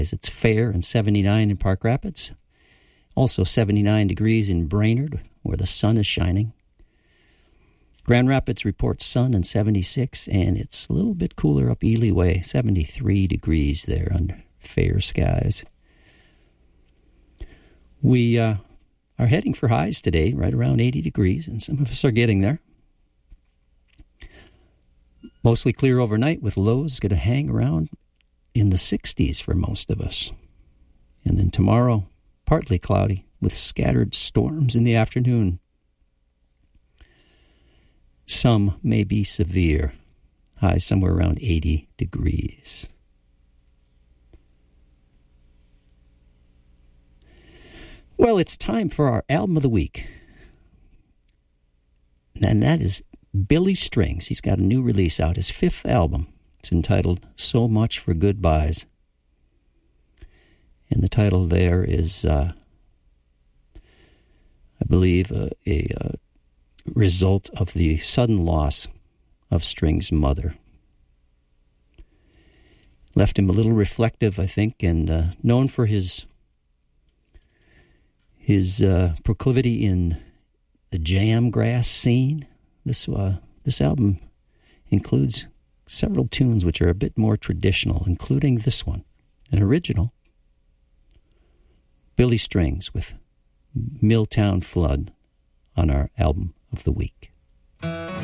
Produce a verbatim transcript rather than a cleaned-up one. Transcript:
It's fair and seventy-nine in Park Rapids. Also seventy-nine degrees in Brainerd, where the sun is shining. Grand Rapids reports sun and seventy-six, and it's a little bit cooler up Ely Way, seventy-three degrees there under fair skies. We uh, are heading for highs today, right around eighty degrees, and some of us are getting there. Mostly clear overnight with lows going to hang around in the sixties for most of us. And then tomorrow, partly cloudy with scattered storms in the afternoon. Some may be severe. Highs somewhere around eighty degrees. Well, it's time for our album of the week. And that is Billy Strings. He's got a new release out, his fifth album. It's entitled So Much for Goodbyes. And the title there is, uh, I believe, uh, a... Uh, result of the sudden loss of Strings' mother. Left him a little reflective, I think, and uh, known for his his uh, proclivity in the jam grass scene. This uh, this album includes several tunes which are a bit more traditional, including this one, an original. Billy Strings with Milltown Flood on our album of the week.